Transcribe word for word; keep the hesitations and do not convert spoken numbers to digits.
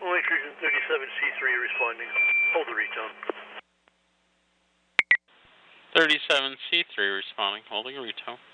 Lake Region thirty-seven C three responding. Hold the retone. thirty-seven C three responding, holding a retone.